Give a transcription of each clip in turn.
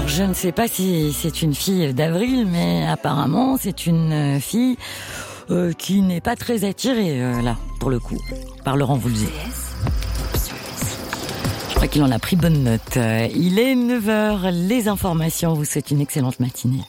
je ne sais pas si c'est une fille d'Avril, mais apparemment c'est une fille qui n'est pas très attirée, là, pour le coup, par Laurent Voulzy. Je crois qu'il en a pris bonne note. Il est 9h, les informations, vous souhaite une excellente matinée.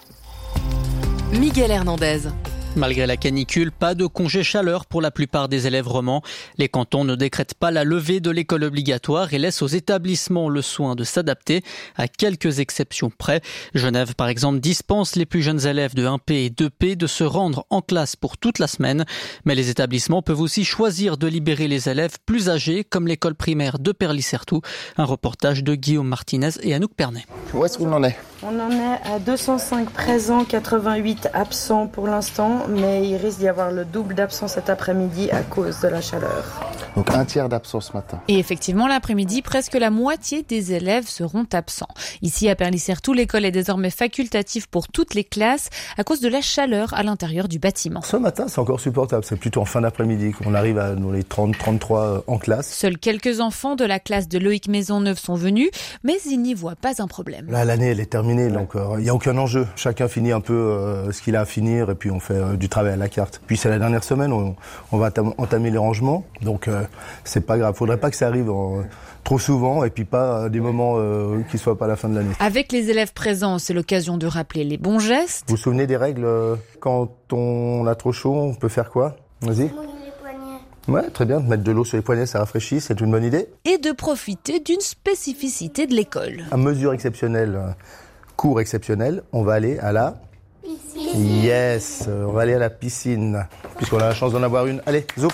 Miguel Hernandez. Malgré la canicule, pas de congé chaleur pour la plupart des élèves romans. Les cantons ne décrètent pas la levée de l'école obligatoire et laissent aux établissements le soin de s'adapter à quelques exceptions près. Genève, par exemple, dispense les plus jeunes élèves de 1P et 2P de se rendre en classe pour toute la semaine. Mais les établissements peuvent aussi choisir de libérer les élèves plus âgés, comme l'école primaire de Perly-Certoux. Un reportage de Guillaume Martinez et Anouk Pernet. Où est-ce qu'on en est ? On en est à 205 présents, 88 absents pour l'instant, mais il risque d'y avoir le double d'absents cet après-midi à cause de la chaleur. Donc un tiers d'absents ce matin. Et effectivement, l'après-midi, presque la moitié des élèves seront absents. Ici, à Perly-Certoux, l'école est désormais facultative pour toutes les classes à cause de la chaleur à l'intérieur du bâtiment. Ce matin, c'est encore supportable. C'est plutôt en fin d'après-midi qu'on arrive à nous les 30-33 en classe. Seuls quelques enfants de la classe de Loïc Maisonneuve sont venus, mais ils n'y voient pas un problème. Là, l'année, elle est terminée. Donc il n'y a aucun enjeu. Chacun finit un peu ce qu'il a à finir et puis on fait du travail à la carte. Puis c'est la dernière semaine, on va entamer les rangements, donc c'est pas grave. Faudrait pas que ça arrive trop souvent et puis pas des moments qui soient pas à la fin de l'année. Avec les élèves présents, c'est l'occasion de rappeler les bons gestes. Vous vous souvenez des règles quand on a trop chaud, on peut faire quoi ? Vas-y. Ouais, très bien. Mettre de l'eau sur les poignets, ça rafraîchit, c'est une bonne idée. Et de profiter d'une spécificité de l'école. À mesure exceptionnelle, cours exceptionnel, on va aller à la piscine. Yes, on va aller à la piscine, puisqu'on a la chance d'en avoir une. Allez, zoup.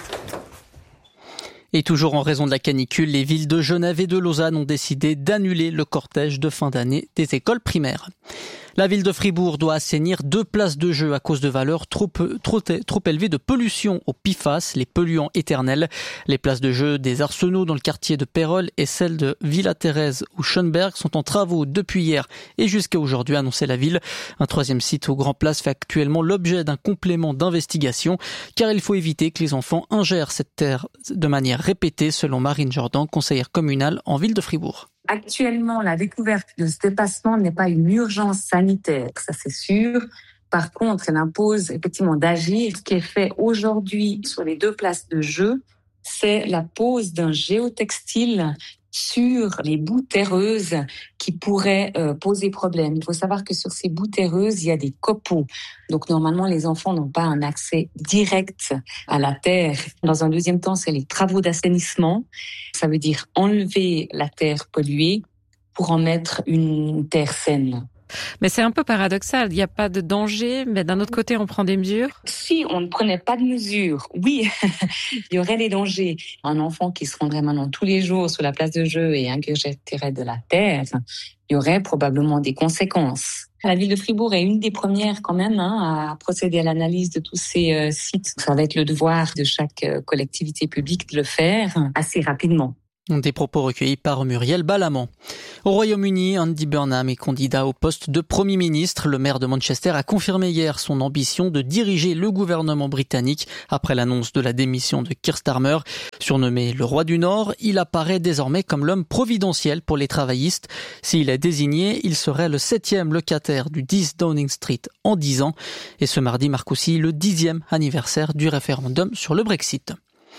Et toujours en raison de la canicule, les villes de Genève et de Lausanne ont décidé d'annuler le cortège de fin d'année des écoles primaires. La ville de Fribourg doit assainir 2 places de jeu à cause de valeurs trop élevées de pollution au PFAS, les polluants éternels. Les places de jeu des Arsenaux dans le quartier de Pérol et celles de Villa-Thérèse ou Schönberg sont en travaux depuis hier et jusqu'à aujourd'hui, a annoncé la ville. Un 3e site au Grand Place fait actuellement l'objet d'un complément d'investigation car il faut éviter que les enfants ingèrent cette terre de manière répétée, selon Marine Jordan, conseillère communale en ville de Fribourg. Actuellement, la découverte de ce dépassement n'est pas une urgence sanitaire, ça c'est sûr. Par contre, elle impose effectivement d'agir. Ce qui est fait aujourd'hui sur les 2 places de jeu, c'est la pose d'un géotextile sur les boues terreuses qui pourraient poser problème. Il faut savoir que sur ces boues terreuses, il y a des copeaux. Donc normalement, les enfants n'ont pas un accès direct à la terre. Dans un deuxième temps, c'est les travaux d'assainissement. Ça veut dire enlever la terre polluée pour en mettre une terre saine. Mais c'est un peu paradoxal, il n'y a pas de danger, mais d'un autre côté, on prend des mesures. Si on ne prenait pas de mesures, oui, il y aurait des dangers. Un enfant qui se rendrait maintenant tous les jours sur la place de jeu et ingurgiterait de la terre, il y aurait probablement des conséquences. La ville de Fribourg est une des premières quand même à procéder à l'analyse de tous ces sites. Ça va être le devoir de chaque collectivité publique de le faire assez rapidement. Des propos recueillis par Muriel Balamant. Au Royaume-Uni, Andy Burnham est candidat au poste de Premier ministre. Le maire de Manchester a confirmé hier son ambition de diriger le gouvernement britannique après l'annonce de la démission de Keir Starmer. Surnommé le roi du Nord, il apparaît désormais comme l'homme providentiel pour les travaillistes. S'il est désigné, il serait le 7e locataire du 10 Downing Street en 10 ans. Et ce mardi marque aussi le 10e anniversaire du référendum sur le Brexit.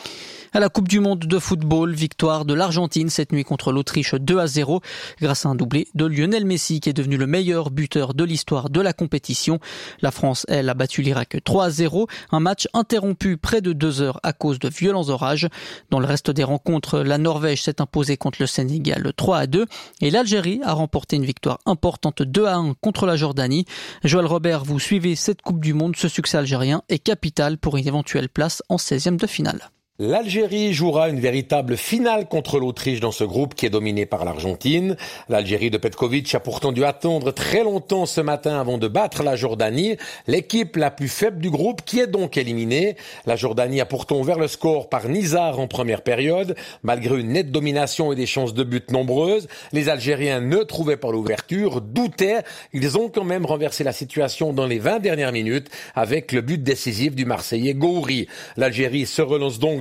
À la Coupe du Monde de football, victoire de l'Argentine cette nuit contre l'Autriche 2-0 grâce à un doublé de Lionel Messi qui est devenu le meilleur buteur de l'histoire de la compétition. La France, elle, a battu l'Irak 3-0, un match interrompu près de 2 heures à cause de violents orages. Dans le reste des rencontres, la Norvège s'est imposée contre le Sénégal 3-2 et l'Algérie a remporté une victoire importante 2-1 contre la Jordanie. Joël Robert, vous suivez cette Coupe du Monde, ce succès algérien est capital pour une éventuelle place en 16e de finale. L'Algérie jouera une véritable finale contre l'Autriche dans ce groupe qui est dominé par l'Argentine. L'Algérie de Petkovic a pourtant dû attendre très longtemps ce matin avant de battre la Jordanie, l'équipe la plus faible du groupe qui est donc éliminée. La Jordanie a pourtant ouvert le score par Nizar en première période. Malgré une nette domination et des chances de but nombreuses, les Algériens ne trouvaient pas l'ouverture, doutaient. Ils ont quand même renversé la situation dans les 20 dernières minutes avec le but décisif du Marseillais Gouiri. L'Algérie se relance donc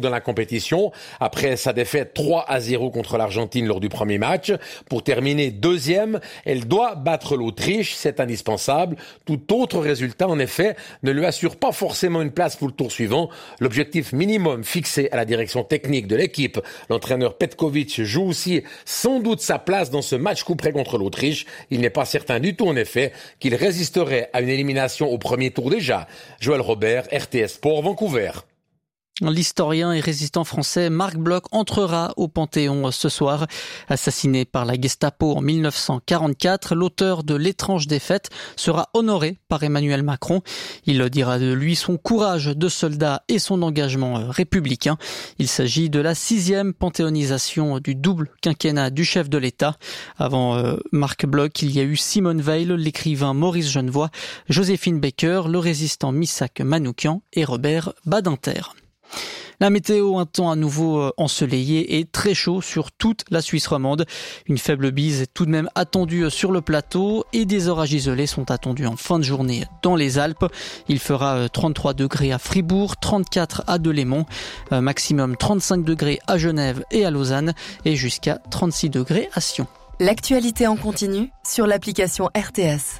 dans la compétition après sa défaite 3-0 contre l'Argentine lors du premier match. Pour terminer deuxième, elle doit battre l'Autriche, c'est indispensable. Tout autre résultat, en effet, ne lui assure pas forcément une place pour le tour suivant. L'objectif minimum fixé à la direction technique de l'équipe, l'entraîneur Petković joue aussi sans doute sa place dans ce match coup près contre l'Autriche. Il n'est pas certain du tout, en effet, qu'il résisterait à une élimination au premier tour déjà. Joël Robert, RTS Sport, Vancouver. L'historien et résistant français Marc Bloch entrera au Panthéon ce soir. Assassiné par la Gestapo en 1944, l'auteur de L'étrange défaite sera honoré par Emmanuel Macron. Il dira de lui son courage de soldat et son engagement républicain. Il s'agit de la 6e panthéonisation du double quinquennat du chef de l'État. Avant Marc Bloch, il y a eu Simone Veil, l'écrivain Maurice Genevoix, Joséphine Baker, le résistant Missak Manoukian et Robert Badinter. La météo, un temps à nouveau ensoleillé et très chaud sur toute la Suisse romande. Une faible bise est tout de même attendue sur le plateau et des orages isolés sont attendus en fin de journée dans les Alpes. Il fera 33 degrés à Fribourg, 34 à Delémont, maximum 35 degrés à Genève et à Lausanne et jusqu'à 36 degrés à Sion. L'actualité en continu sur l'application RTS.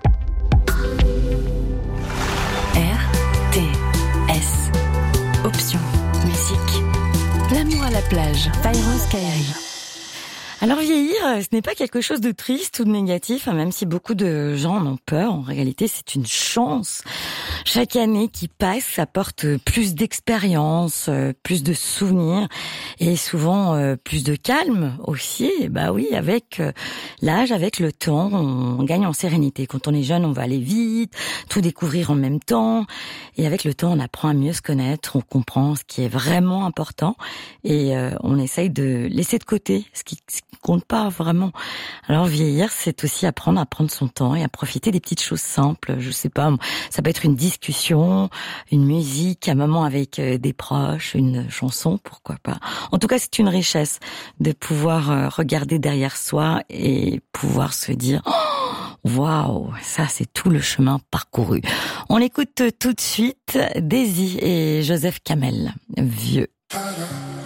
RTS. Option. Musique. L'amour à la plage. Fairoz Kairi. Alors vieillir, ce n'est pas quelque chose de triste ou de négatif, même si beaucoup de gens en ont peur. En réalité, c'est une chance. Chaque année qui passe apporte plus d'expérience, plus de souvenirs et souvent plus de calme aussi. Bah oui, avec l'âge, avec le temps, on gagne en sérénité. Quand on est jeune, on va aller vite, tout découvrir en même temps. Et avec le temps, on apprend à mieux se connaître, on comprend ce qui est vraiment important et on essaye de laisser de côté ce qui compte pas vraiment. Alors vieillir, c'est aussi apprendre à prendre son temps et à profiter des petites choses simples. Je sais pas, ça peut être une discussion, une musique, un moment avec des proches, une chanson, pourquoi pas. En tout cas, c'est une richesse de pouvoir regarder derrière soi et pouvoir se dire waouh, ça c'est tout le chemin parcouru. On écoute tout de suite Daisy et Joseph Kamel, Vieux.